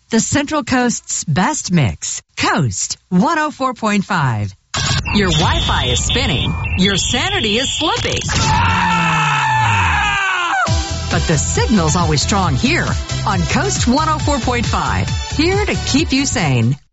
the Central Coast's best mix. Coast 104.5. Your Wi-Fi is spinning. Your sanity is slipping. But the signal's always strong here on Coast 104.5. Here to keep you sane.